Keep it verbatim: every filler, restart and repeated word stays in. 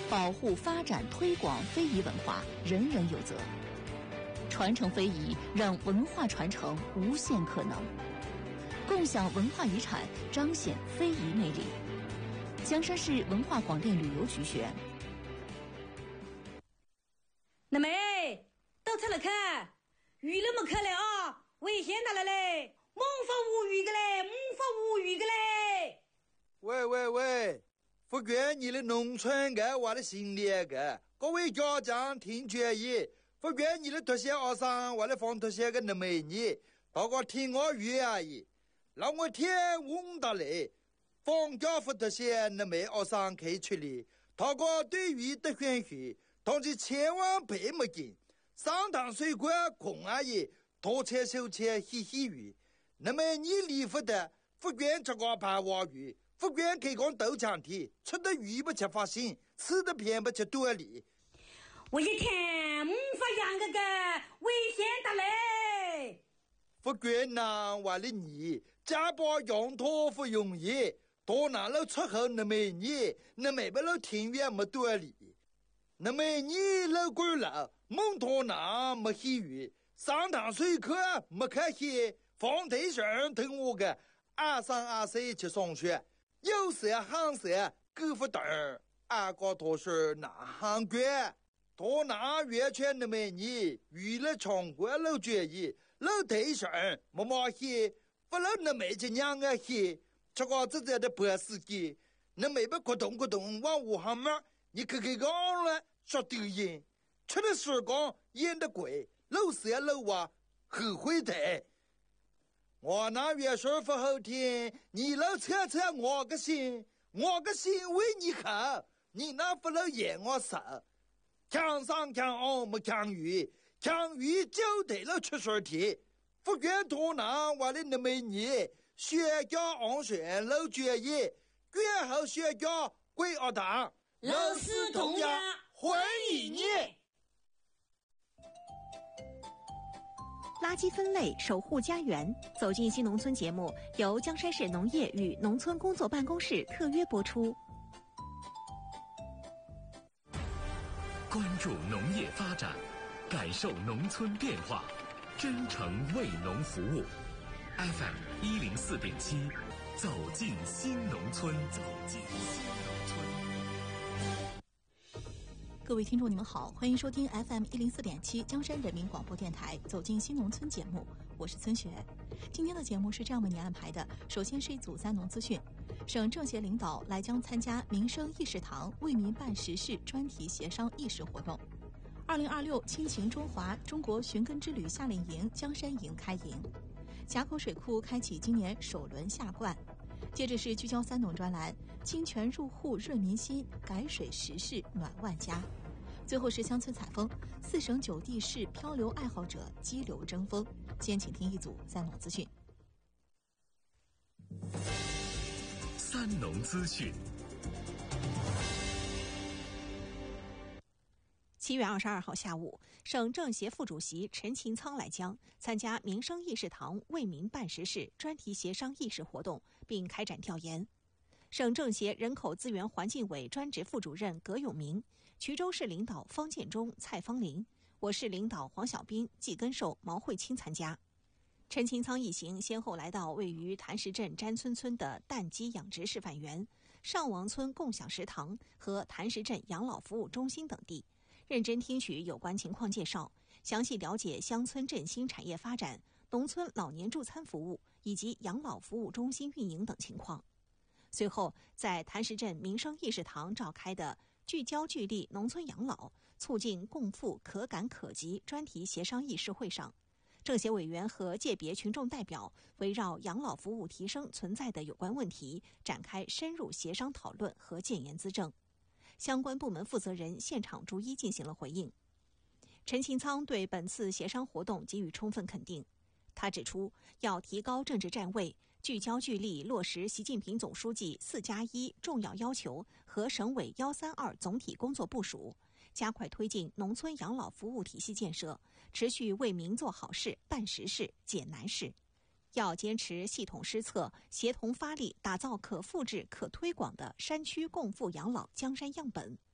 保护、发展、推广非遗文化，人人有责。传承非遗，让文化传承无限可能。共享文化遗产，彰显非遗魅力。江山市文化广电旅游局选。 那妹，都出来看，鱼那么可来啊，危险的了嘞，猛发无语的嘞，猛发无语的嘞。 喂喂喂，福建你的农村个我的心里个，各位家长听决议，福建你的特些学生我的放特些个那美女，大家听我语而已，让我天问到嘞，放假福特些那美学生可以出来，大家对于的选许，同志千万别没劲，上堂水果空而已，多切手切嘻嘻语，那么你离福的福建这个白话语。福建可以讲豆浆体，吃的鱼不吃发心，吃的偏不吃多里。 我一看，唔发样个个危险的嘞。 福建人话的你，家把羊驼不容易，多拿了出口那么你，那没不了庭院没多里。那么你老官了，蒙托拿没喜鱼，上堂水课没开戏，放台上听我个二三二四去上学。有色行色各不等二个都是南行官多拿月圈的美女娱乐场国老决议老台上默默些不老那美只娘啊些这个自己的博士的那美不咕咚咕咚往武汉门你可给讲了说丢人吃的时光演的鬼老色老啊后悔的我那月说不好听，你老扯扯我个心，我个心为你好，你那不老演我手，强上强下没强鱼，强鱼就得了出水题，福建多南我的那么你，学家安选老决议，卷后学家归二堂， 老师同样欢迎你。 垃圾分类，守护家园。走进新农村节目由江山市农业与农村工作办公室特约播出。 关注农业发展，感受农村变化，真诚为农服务。F M 一零四点七，走进新农村，走进新农村。 各位听众，你们好，欢迎收听 F M 一零四点七江山人民广播电台《走进新农村》节目，我是村雪。今天的节目是这样为您安排的：首先是一组三农资讯，省政协领导来将参加民生议事堂为民办实事专题协商议事活动。二零二六亲情中华中国寻根之旅夏令营江山营开营，峡口水库开启今年首轮下灌。接着是聚焦三农专栏，清泉入户润民心，改水时事暖万家。最后是乡村采风，四省九地市漂流爱好者激流争锋。先请听一组三农资讯。 三农资讯。 七月二十二号下午，省政协副主席陈勤仓来江参加民生议事堂为民办实事专题协商议事活动，并开展调研。省政协人口资源环境委专职副主任葛永明、衢州市领导方建中、蔡芳林，我市领导黄小兵、季根寿、毛慧清参加。陈勤仓一行先后来到位于谭石镇詹村村的蛋鸡养殖示范园、上王村共享食堂和谭石镇养老服务中心等地，认真听取有关情况介绍，详细了解乡村振兴产业发展、农村老年助餐服务以及养老服务中心运营等情况。随后，在谭石镇民生议事堂召开的聚焦聚力农村养老、促进共富可感可及专题协商议事会上，政协委员和界别群众代表围绕养老服务提升存在的有关问题展开深入协商讨论和建言资政。相关部门负责人现场逐一进行了回应。陈勤仓对本次协商活动给予充分肯定。他指出，要提高政治站位，聚焦聚力落实习近平总书记四加一重要要求和省委幺三二总体工作部署，加快推进农村养老服务体系建设，持续为民做好事、办实事、解难事。要坚持系统施策，协同发力，打造可复制、可推广的山区共富养老江山样本。